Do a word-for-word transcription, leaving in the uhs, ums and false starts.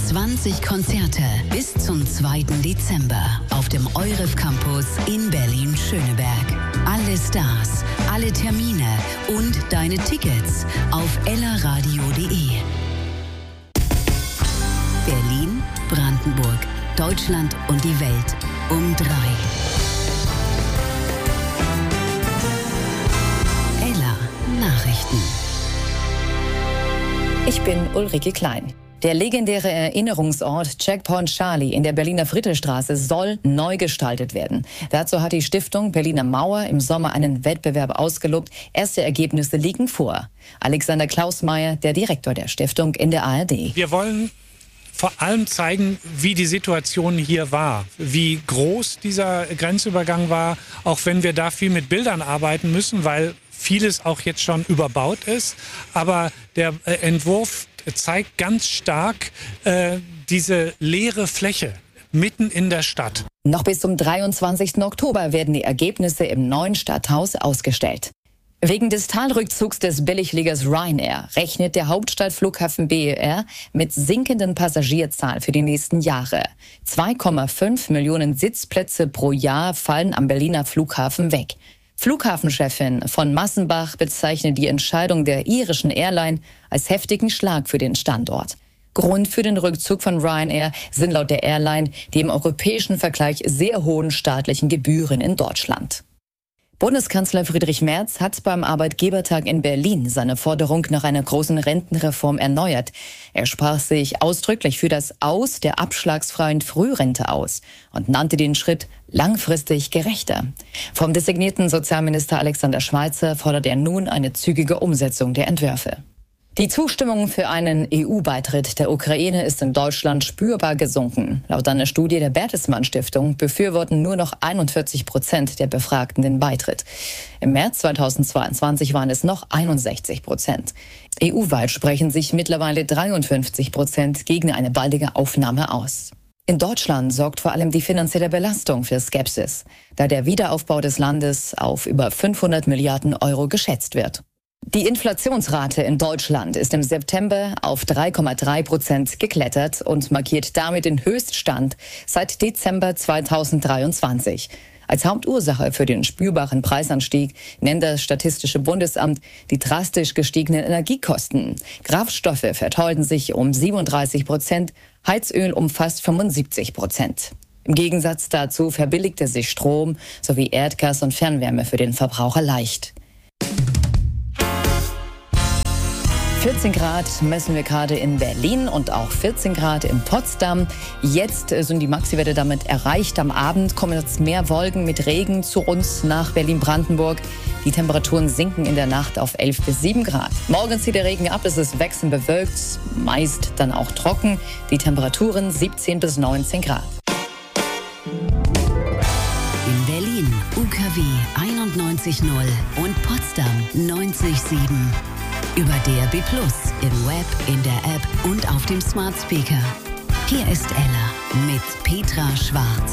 zwanzig Konzerte bis zum zweiten Dezember auf dem Euref Campus in Berlin-Schöneberg. Alle Stars, alle Termine und deine Tickets auf ellaradio punkt de. Berlin, Brandenburg, Deutschland und die Welt um drei. Ella Nachrichten. Ich bin Ulrike Klein. Der legendäre Erinnerungsort Checkpoint Charlie in der Berliner Friedrichstraße soll neu gestaltet werden. Dazu hat die Stiftung Berliner Mauer im Sommer einen Wettbewerb ausgelobt. Erste Ergebnisse liegen vor. Alexander Klausmeier, der Direktor der Stiftung, in der A R D. Wir wollen vor allem zeigen, wie die Situation hier war, wie groß dieser Grenzübergang war, auch wenn wir da viel mit Bildern arbeiten müssen, weil vieles auch jetzt schon überbaut ist. Aber der äh, Entwurf zeigt ganz stark äh, diese leere Fläche mitten in der Stadt. Noch bis zum dreiundzwanzigsten Oktober werden die Ergebnisse im neuen Stadthaus ausgestellt. Wegen des Talrückzugs des Billigfliegers Ryanair rechnet der Hauptstadtflughafen B E R mit sinkenden Passagierzahlen für die nächsten Jahre. zwei Komma fünf Millionen Sitzplätze pro Jahr fallen am Berliner Flughafen weg. Flughafenchefin von Massenbach bezeichnet die Entscheidung der irischen Airline als heftigen Schlag für den Standort. Grund für den Rückzug von Ryanair sind laut der Airline die im europäischen Vergleich sehr hohen staatlichen Gebühren in Deutschland. Bundeskanzler Friedrich Merz hat beim Arbeitgebertag in Berlin seine Forderung nach einer großen Rentenreform erneuert. Er sprach sich ausdrücklich für das Aus der abschlagsfreien Frührente aus und nannte den Schritt langfristig gerechter. Vom designierten Sozialminister Alexander Schweitzer fordert er nun eine zügige Umsetzung der Entwürfe. Die Zustimmung für einen E U-Beitritt der Ukraine ist in Deutschland spürbar gesunken. Laut einer Studie der Bertelsmann Stiftung befürworten nur noch einundvierzig Prozent der Befragten den Beitritt. Im März zweitausendzweiundzwanzig waren es noch einundsechzig Prozent. E U-weit sprechen sich mittlerweile dreiundfünfzig Prozent gegen eine baldige Aufnahme aus. In Deutschland sorgt vor allem die finanzielle Belastung für Skepsis, da der Wiederaufbau des Landes auf über fünfhundert Milliarden Euro geschätzt wird. Die Inflationsrate in Deutschland ist im September auf drei Komma drei Prozent geklettert und markiert damit den Höchststand seit Dezember zweitausenddreiundzwanzig. Als Hauptursache für den spürbaren Preisanstieg nennt das Statistische Bundesamt die drastisch gestiegenen Energiekosten. Kraftstoffe verteuerten sich um siebenunddreißig Prozent, Heizöl um fast fünfundsiebzig Prozent. Im Gegensatz dazu verbilligte sich Strom sowie Erdgas und Fernwärme für den Verbraucher leicht. vierzehn Grad messen wir gerade in Berlin und auch vierzehn Grad in Potsdam. Jetzt sind die Maxi-Werte damit erreicht. Am Abend kommen jetzt mehr Wolken mit Regen zu uns nach Berlin-Brandenburg. Die Temperaturen sinken in der Nacht auf elf bis sieben Grad. Morgen zieht der Regen ab, es ist wechselnd bewölkt, meist dann auch trocken. Die Temperaturen siebzehn bis neunzehn Grad. In Berlin U K W einundneunzig Komma null und Potsdam neunzig Komma sieben. Über D A B plus, im Web, in der App und auf dem Smart Speaker. Hier ist Ella mit Petra Schwarz.